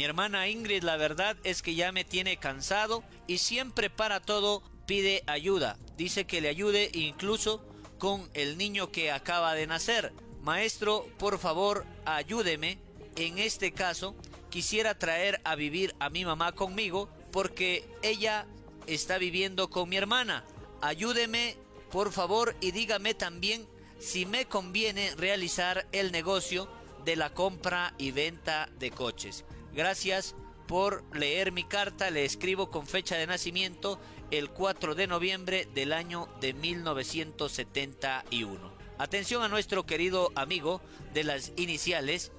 Mi hermana Ingrid, la verdad es que ya me tiene cansado y siempre para todo pide ayuda. Dice que le ayude incluso con el niño que acaba de nacer. Maestro, por favor, ayúdeme. En este caso, quisiera traer a vivir a mi mamá conmigo porque ella está viviendo con mi hermana. Ayúdeme, por favor, y dígame también si me conviene realizar el negocio de la compra y venta de coches. Gracias por leer mi carta. Le escribo con fecha de nacimiento el 4 de noviembre del año de 1971. Atención a nuestro querido amigo de las iniciales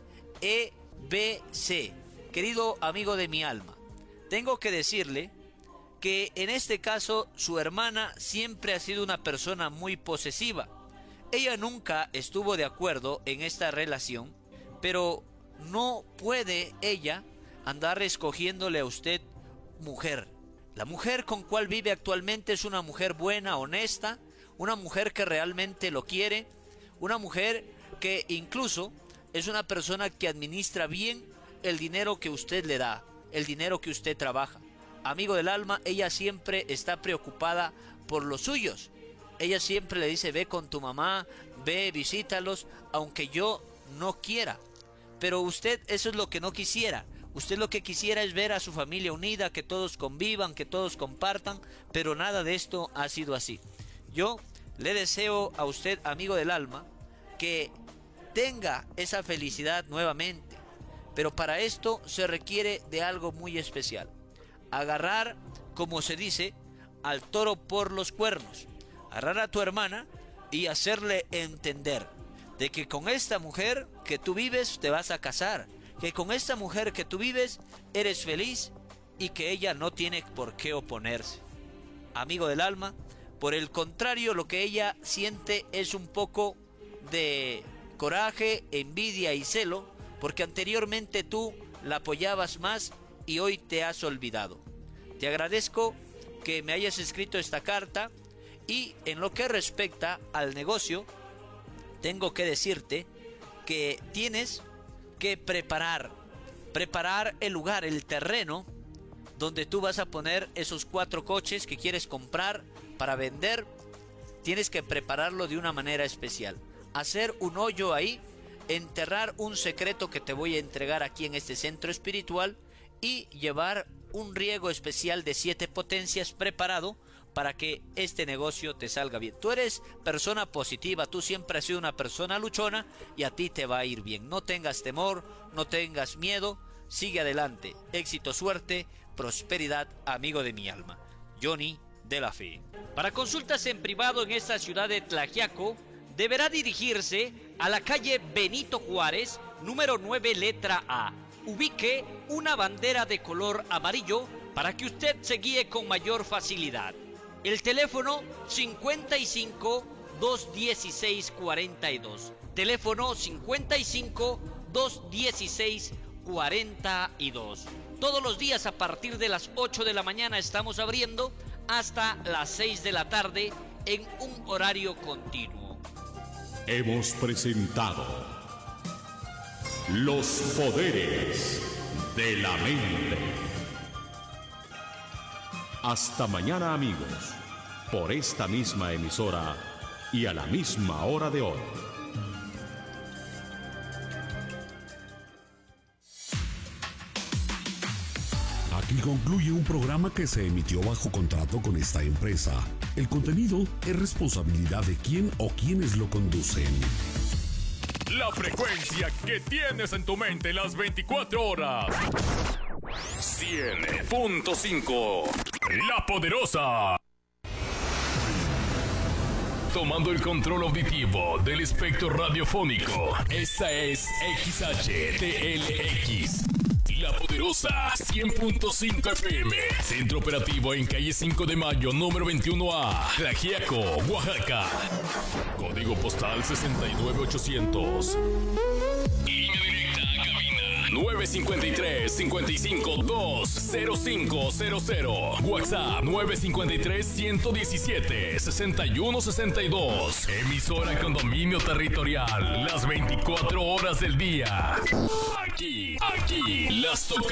EBC. Querido amigo de mi alma, tengo que decirle que en este caso su hermana siempre ha sido una persona muy posesiva. Ella nunca estuvo de acuerdo en esta relación, pero no puede ella andar escogiéndole a usted mujer. La mujer con cual vive actualmente es una mujer buena, honesta, una mujer que realmente lo quiere, una mujer que incluso es una persona que administra bien el dinero que usted le da, el dinero que usted trabaja. Amigo del alma, ella siempre está preocupada por los suyos. Ella siempre le dice, ve con tu mamá, ve, visítalos, aunque yo no quiera. Pero usted eso es lo que no quisiera. Usted lo que quisiera es ver a su familia unida, que todos convivan, que todos compartan, pero nada de esto ha sido así. Yo le deseo a usted, amigo del alma, que tenga esa felicidad nuevamente. Pero para esto se requiere de algo muy especial. Agarrar, como se dice, al toro por los cuernos. Agarrar a tu hermana y hacerle entender de que con esta mujer que tú vives te vas a casar. Que con esta mujer que tú vives eres feliz y que ella no tiene por qué oponerse. Amigo del alma, por el contrario, lo que ella siente es un poco de coraje, envidia y celo, porque anteriormente tú la apoyabas más y hoy te has olvidado. Te agradezco que me hayas escrito esta carta y en lo que respecta al negocio, tengo que decirte que tienes que preparar el lugar, el terreno donde tú vas a poner esos 4 coches que quieres comprar para vender. Tienes que prepararlo de una manera especial. Hacer un hoyo ahí, enterrar un secreto que te voy a entregar aquí en este centro espiritual y llevar un riego especial de 7 potencias preparado para que este negocio te salga bien. Tú eres persona positiva, tú siempre has sido una persona luchona y a ti te va a ir bien. No tengas temor, no tengas miedo, sigue adelante. Éxito, suerte, prosperidad, amigo de mi alma. Johnny de la Fe. Para consultas en privado en esta ciudad de Tlaxiaco, deberá dirigirse a la calle Benito Juárez, número 9, letra A. Ubique una bandera de color amarillo para que usted se guíe con mayor facilidad. El teléfono 55 216 42. Teléfono 55 216 42. Todos los días a partir de las 8 de la mañana estamos abriendo hasta las 6 de la tarde en un horario continuo. Hemos presentado Los Poderes de la Mente. Hasta mañana, amigos, por esta misma emisora y a la misma hora de hoy. Aquí concluye un programa que se emitió bajo contrato con esta empresa. El contenido es responsabilidad de quien o quienes lo conducen. La frecuencia que tienes en tu mente las 24 horas. 100.5. La Poderosa. Tomando el control auditivo del espectro radiofónico. Esta es XHTLX. La Poderosa 100.5 FM. Centro operativo en calle 5 de Mayo, número 21A. Tlaxiaco, Oaxaca. Código postal 69800. Línea directa a cabina 953-55-20500. WhatsApp 953-117-6162. Emisora con dominio territorial las 24 horas del día. Aquí las tocamos.